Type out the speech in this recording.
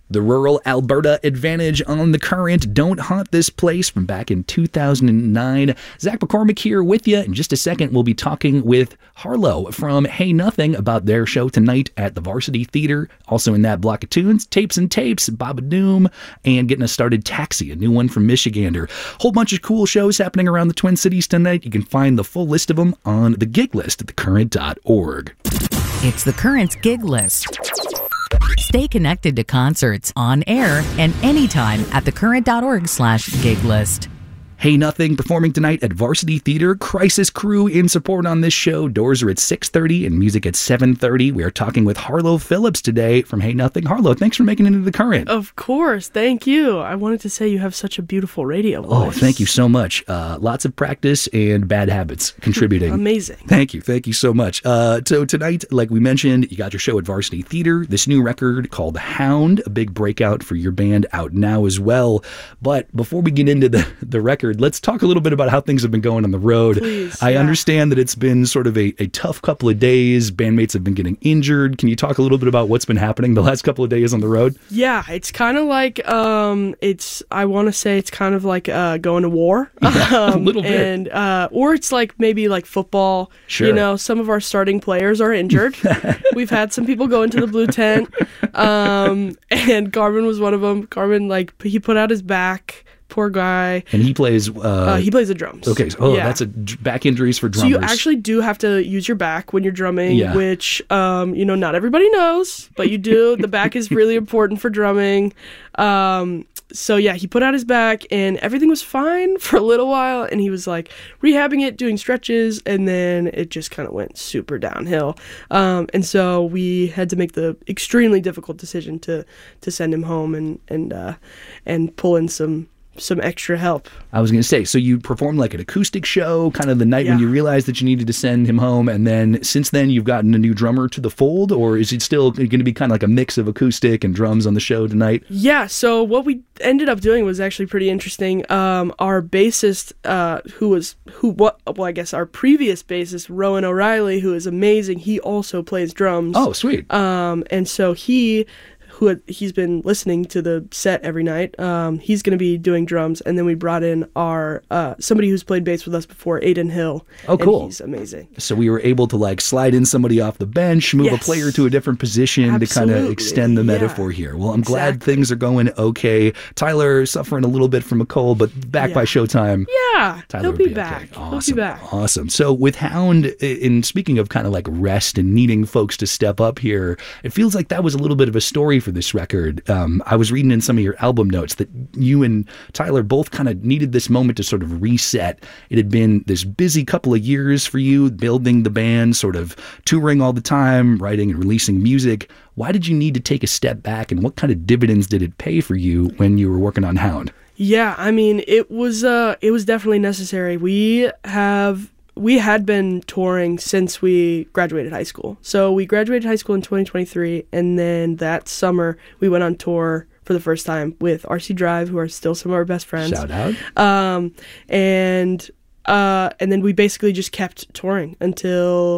The Rural Alberta Advantage on the Current. Don't Haunt This Place from back in 2009. Zach McCormick here with you. In just a second, we'll be talking with Harlow from Hey Nothing about their show tonight at the Varsity Theater. Also in that block of tunes, Tapes and Tapes, Baba Doom, and getting us started, Taxi, a new one from Michigander. Whole bunch of cool shows happening around the Twin Cities tonight. You can find the full list of them on the gig list at thecurrent.org. It's The Current's gig list. Stay connected to concerts on air and anytime at thecurrent.org/gig list. Hey Nothing performing tonight at Varsity Theater. Crisis Crew in support on this show. Doors are at 6:30 and music at 7:30. We are talking with Harlow Phillips today from Hey Nothing. Harlow, thanks for making it into The Current. Of course. Thank you. I wanted to say you have such a beautiful radio voice. Oh, thank you so much. Lots of practice and bad habits contributing. Amazing. Thank you. Thank you so much. So tonight, like we mentioned, you got your show at Varsity Theater. This new record called Hound, a big breakout for your band, out now as well. But before we get into the record, let's talk a little bit about how things have been going on the road. Please, I understand that it's been sort of a tough couple of days. Bandmates have been getting injured. Can you talk a little bit about what's been happening the last couple of days on the road? Yeah, it's kind of like, I want to say it's kind of like going to war. A little bit. And, or it's like maybe like football. Sure. You know, some of our starting players are injured. We've had some people go into the blue tent. And Carmen was one of them. Carmen, he put out his back. Poor guy. And he plays... he plays the drums. Okay. That's back injuries for drummers. So you actually do have to use your back when you're drumming, which, not everybody knows, but you do. The back is really important for drumming. So yeah, he put out his back and everything was fine for a little while. And he was like rehabbing it, doing stretches, and then it just kind of went super downhill. And so we had to make the extremely difficult decision to send him home and pull in some extra help. I was going to say, so you performed like an acoustic show kind of the night when you realized that you needed to send him home, and then since then you've gotten a new drummer to the fold, or is it still going to be kind of like a mix of acoustic and drums on the show tonight? Yeah, so what we ended up doing was actually pretty interesting. Our bassist, I guess our previous bassist, Rowan O'Reilly, who is amazing, he also plays drums. Oh, sweet. And so he's been listening to the set every night. He's going to be doing drums, and then we brought in our somebody who's played bass with us before, Aiden Hill. Oh, cool! And he's amazing. So we were able to slide in somebody off the bench, move a player to a different position to kind of extend the metaphor here. Well, I'm glad things are going okay. Tyler suffering a little bit from a cold, but back by showtime. Yeah, Tyler he'll be back. Okay. Awesome. He'll be back. Awesome. So with Hound, in speaking of kind of like rest and needing folks to step up here, it feels like that was a little bit of a story for this record. I was reading in some of your album notes that you and Tyler both kind of needed this moment to sort of reset. It had been this busy couple of years for you, building the band, sort of touring all the time, writing and releasing music. Why did you need to take a step back, and what kind of dividends did it pay for you when you were working on Hound? Yeah, I mean, it was definitely necessary. We had been touring since we graduated high school. So we graduated high school in 2023, and then that summer we went on tour for the first time with RC Drive, who are still some of our best friends. Shout out. And then we basically just kept touring until